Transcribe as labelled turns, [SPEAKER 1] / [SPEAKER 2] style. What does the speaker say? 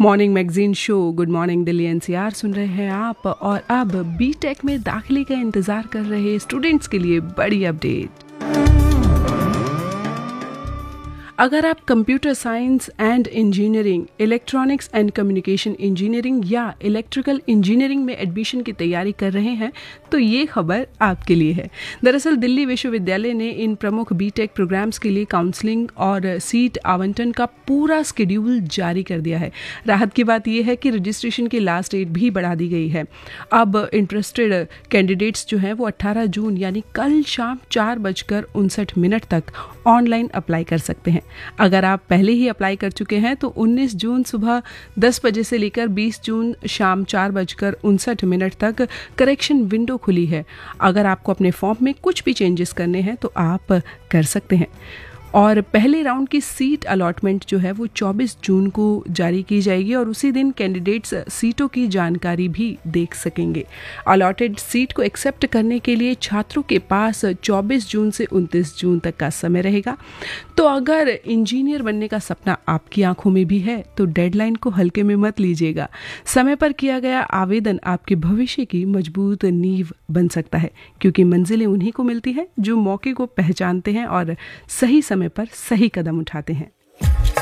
[SPEAKER 1] Morning magazine show good morning Delhi NCR सुन रहे हैं आप। और अब बीटेक में दाखिले का इंतजार कर रहे स्टूडेंट्स के लिए बड़ी अपडेट। अगर आप computer science and engineering, electronics and communication engineering या इलेक्ट्रिकल इंजीनियरिंग में एडमिशन की तैयारी कर रहे हैं तो ये खबर आपके लिए है। दरअसल दिल्ली विश्वविद्यालय ने इन प्रमुख बीटेक प्रोग्राम्स के लिए काउंसलिंग और सीट आवंटन का पूरा शेड्यूल जारी कर दिया है। राहत की बात यह है कि रजिस्ट्रेशन की लास्ट डेट भी बढ़ा दी गई है। अब इंटरेस्टेड कैंडिडेट्स जो हैं वो 18 जून यानी कल शाम 4:59 तक ऑनलाइन अप्लाई कर सकते हैं। अगर आप पहले ही अप्लाई कर चुके हैं तो 19 जून सुबह 10 बजे से लेकर 20 जून शाम 4:59 तक करेक्शन विंडो खुली है। अगर आपको अपने फॉर्म में कुछ भी चेंजेस करने हैं तो आप कर सकते हैं। और पहले राउंड की सीट अलॉटमेंट जो है वो 24 जून को जारी की जाएगी और उसी दिन कैंडिडेट्स सीटों की जानकारी भी देख सकेंगे। अलॉटेड सीट को एक्सेप्ट करने के लिए छात्रों के पास 24 जून से 29 जून तक का समय रहेगा। तो अगर इंजीनियर बनने का सपना आपकी आंखों में भी है तो डेडलाइन को हल्के में मत लीजिएगा। समय पर किया गया आवेदन आपके भविष्य की मजबूत नींव बन सकता है, क्योंकि मंजिलें उन्हीं को मिलती हैं जो मौके को पहचानते हैं और सही समय पर सही कदम उठाते हैं।